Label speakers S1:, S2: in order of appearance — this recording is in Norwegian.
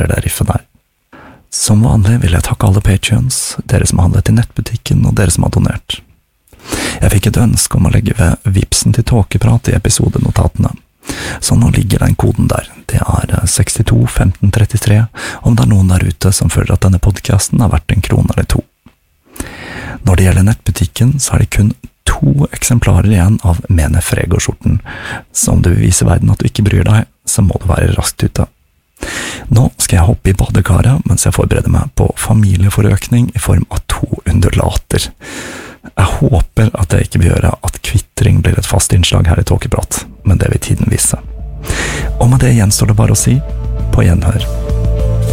S1: etablerer det riffet der. Som vanlig vil jeg takke alle Patreons, dere som har handlet i nettbutikken og dere som har donert. Jeg fikk et ønske om å legge ved Vipsen til Tåkeprat i episodenotatene, så nå ligger den koden der. Det er 62 15 33, om det er noen der ute som føler at denne podcasten er verdt 1 krone eller 2. Når det gjelder nettbutikken, så er det kun 2 eksemplarer igjen av Mene Frego-skjorten, så om du vil vise verden at du ikke bryr deg, så må du være raskt ute. Nå skal jeg hoppe i badekaret mens jeg forbereder meg på familieforøkning i form av 2 undulater. Jeg håper at det ikke vil gjøre at kvittring blir et fast innslag her i Tåkeprat, men det vil tiden vise. Og med det gjenstår det bare å si på gjenhør.